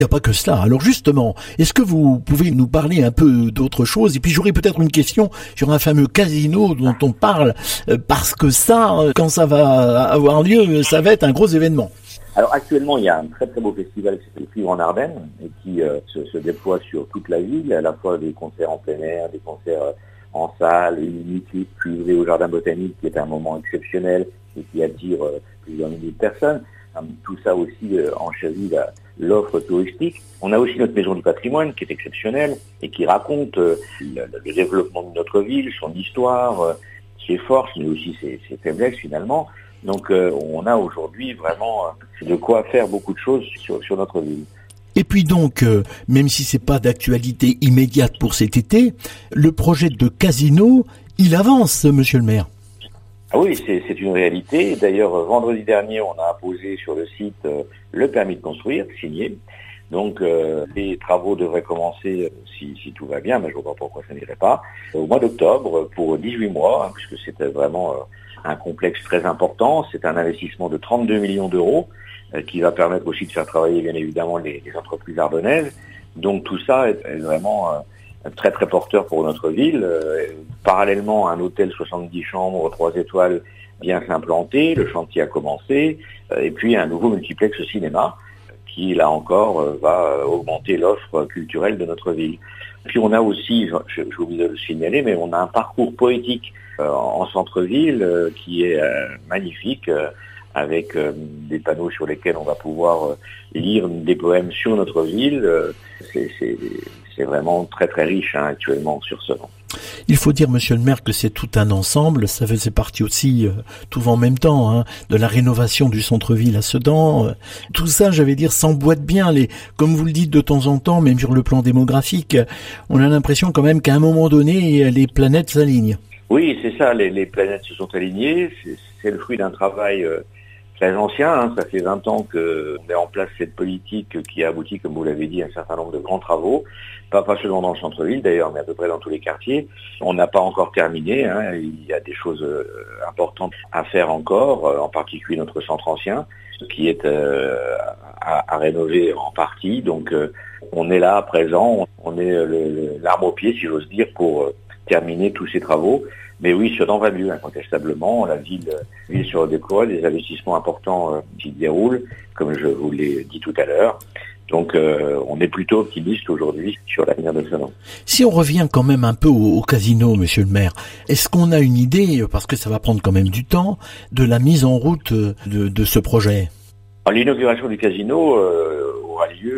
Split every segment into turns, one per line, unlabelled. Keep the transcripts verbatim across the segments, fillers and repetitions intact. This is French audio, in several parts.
Il n'y a pas que cela. Alors justement, est-ce que vous pouvez nous parler un peu d'autre chose? Et puis j'aurais peut-être une question sur un fameux casino dont on parle, parce que ça, quand ça va avoir lieu, ça va être un gros événement.
Alors actuellement, il y a un très très beau festival qui s'appelle Cuivre en Ardennes et qui euh, se, se déploie sur toute la ville, à la fois des concerts en plein air, des concerts en salle, une unité cuivrée au Jardin Botanique qui est un moment exceptionnel et qui attire euh, plusieurs milliers de personnes. Tout ça aussi euh, enchérit la, l'offre touristique. On a aussi notre Maison du Patrimoine qui est exceptionnelle et qui raconte euh, le, le développement de notre ville, son histoire, euh, ses forces, mais aussi ses, ses faiblesses finalement. Donc euh, on a aujourd'hui vraiment euh, de quoi faire beaucoup de choses sur, sur notre ville.
Et puis donc, euh, même si c'est pas d'actualité immédiate pour cet été, le projet de casino, il avance, monsieur le maire.
Ah oui, c'est, c'est une réalité. D'ailleurs, vendredi dernier, on a apposé sur le site euh, le permis de construire, signé. Donc, euh, les travaux devraient commencer, euh, si, si tout va bien, mais je ne vois pas pourquoi ça n'irait pas, au mois d'octobre, pour dix-huit mois, hein, puisque c'est vraiment euh, un complexe très important. C'est un investissement de trente-deux millions d'euros, euh, qui va permettre aussi de faire travailler, bien évidemment, les, les entreprises ardennaises. Donc, tout ça est, est vraiment... Euh, très très porteur pour notre ville. Euh, parallèlement, un hôtel soixante-dix chambres, trois étoiles vient s'implanter, le chantier a commencé, euh, et puis un nouveau multiplex cinéma qui, là encore, euh, va augmenter l'offre culturelle de notre ville. Puis on a aussi, je, je oublié de le signaler, mais on a un parcours poétique euh, en centre-ville euh, qui est euh, magnifique, euh, avec euh, des panneaux sur lesquels on va pouvoir euh, lire des poèmes sur notre ville. Euh, c'est, c'est, c'est vraiment très très riche hein, actuellement sur ce nom.
Il faut dire, monsieur le maire, que c'est tout un ensemble. Ça faisait partie aussi, euh, tout en même temps, hein, de la rénovation du centre-ville à Sedan. Euh, tout ça, j'allais dire, s'emboîte bien. Les, comme vous le dites de temps en temps, même sur le plan démographique, on a l'impression quand même qu'à un moment donné, les planètes s'alignent.
Oui, c'est ça. Les, les planètes se sont alignées. C'est, c'est le fruit d'un travail euh, très ancien. Hein. Ça fait vingt ans qu'on met en place cette politique qui a abouti, comme vous l'avez dit, à un certain nombre de grands travaux. Pas, pas seulement dans le centre-ville d'ailleurs, mais à peu près dans tous les quartiers. On n'a pas encore terminé, hein. Il y a des choses euh, importantes à faire encore, euh, en particulier notre centre ancien, qui est euh, à, à rénover en partie. Donc euh, on est là, à présent, on est le, le, l'arme au pied, si j'ose dire, pour euh, terminer tous ces travaux. Mais oui, Sedan va mieux, incontestablement. La ville, euh, ville sur le déploie, des investissements importants euh, qui déroulent, comme je vous l'ai dit tout à l'heure. Donc euh, on est plutôt optimiste aujourd'hui sur l'avenir de Sedan.
Si on revient quand même un peu au, au casino, monsieur le maire, est-ce qu'on a une idée, parce que ça va prendre quand même du temps, de la mise en route de, de ce projet?
Alors, l'inauguration du casino euh, aura lieu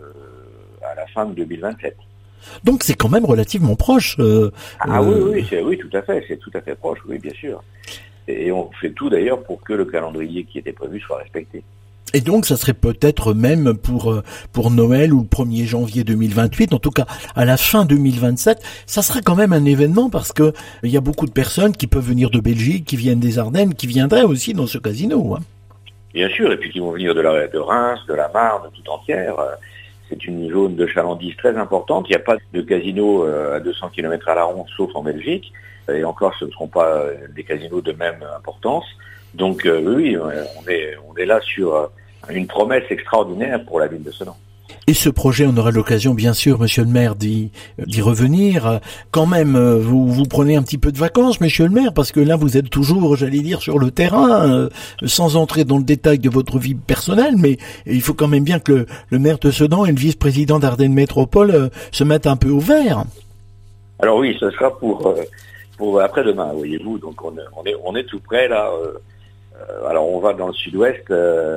euh, à la fin de deux mille vingt-sept.
Donc c'est quand même relativement proche. Euh,
ah
euh...
oui, oui, c'est, oui, tout à fait, c'est tout à fait proche, oui, bien sûr. Et, et on fait tout d'ailleurs pour que le calendrier qui était prévu soit respecté.
Et donc, ça serait peut-être même pour pour Noël ou le premier janvier deux mille vingt-huit, en tout cas à la fin deux mille vingt-sept, ça serait quand même un événement parce que il y a beaucoup de personnes qui peuvent venir de Belgique, qui viennent des Ardennes, qui viendraient aussi dans ce casino. Hein.
Bien sûr, et puis qui vont venir de, la, de Reims, de la Marne, tout entière. C'est une zone de chalandise très importante. Il n'y a pas de casino à deux cents kilomètres à la ronde, sauf en Belgique. Et encore, ce ne seront pas des casinos de même importance. Donc euh, oui, on est, on est là sur une promesse extraordinaire pour la ville de Sedan.
Et ce projet, on aura l'occasion, bien sûr, monsieur le maire, d'y, d'y revenir. Quand même, vous, vous prenez un petit peu de vacances, monsieur le maire, parce que là, vous êtes toujours, j'allais dire, sur le terrain, euh, sans entrer dans le détail de votre vie personnelle, mais il faut quand même bien que le, le maire de Sedan et le vice-président d'Ardennes Métropole euh, se mettent un peu au vert.
Alors oui, ce sera pour, euh, pour après-demain, voyez-vous. Donc on, on, est, on est tout près, là. Euh, euh, alors on va dans le sud-ouest, euh,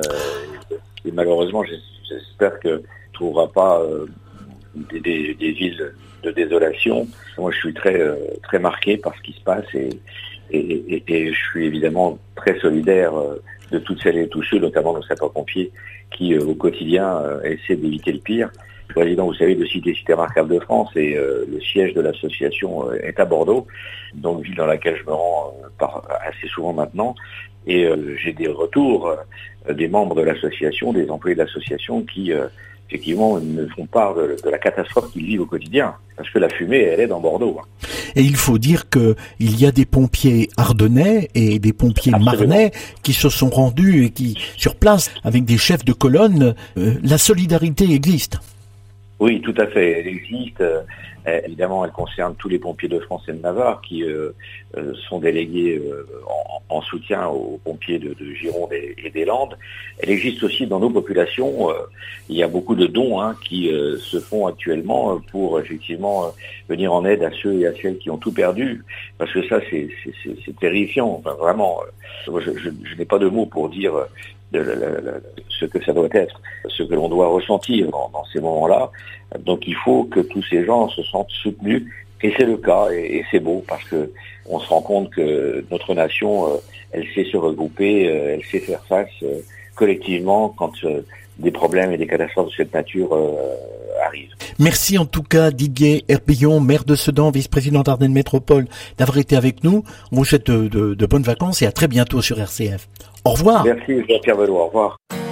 et malheureusement, j'espère que trouvera pas euh, des, des, des villes de désolation. Moi, je suis très euh, très marqué par ce qui se passe et, et, et, et je suis évidemment très solidaire euh, de toutes celles et tous ceux, notamment nos sapeurs-pompiers, qui euh, au quotidien euh, essaient d'éviter le pire. Le président, vous savez, de Cité Cité Remarquable de France et euh, le siège de l'association euh, est à Bordeaux, donc ville dans laquelle je me rends euh, par, assez souvent maintenant. Et euh, j'ai des retours euh, des membres de l'association, des employés de l'association qui euh, effectivement, ils me font part de, de la catastrophe qu'ils vivent au quotidien. Parce que la fumée, elle est dans Bordeaux.
Et il faut dire que il y a des pompiers ardennais et des pompiers
Absolument.
marnais qui se sont rendus et qui, sur place, avec des chefs de colonne, euh, la solidarité existe.
Oui, tout à fait. Elle existe. Euh, évidemment, elle concerne tous les pompiers de France et de Navarre qui euh, euh, sont délégués euh, en, en soutien aux pompiers de, de Gironde et, et des Landes. Elle existe aussi dans nos populations. Euh, il y a beaucoup de dons hein, qui euh, se font actuellement pour effectivement euh, venir en aide à ceux et à celles qui ont tout perdu. Parce que ça, c'est, c'est, c'est, c'est terrifiant. Enfin, vraiment, euh, je, je, je n'ai pas de mots pour dire euh, de la, la, la, ce que ça doit être, ce que l'on doit ressentir dans, dans ces moments-là. Donc il faut que tous ces gens se sentent soutenus, et c'est le cas, et, et c'est beau, parce que on se rend compte que notre nation, euh, elle sait se regrouper, euh, elle sait faire face euh, collectivement quand euh, des problèmes et des catastrophes de cette nature euh, arrivent.
Merci en tout cas Didier Herbillon, maire de Sedan, vice-président d'Ardennes Métropole, d'avoir été avec nous. On vous souhaite de, de, de bonnes vacances et à très bientôt sur R C F. Au revoir.
Merci, Jean-Pierre Velois. Au revoir.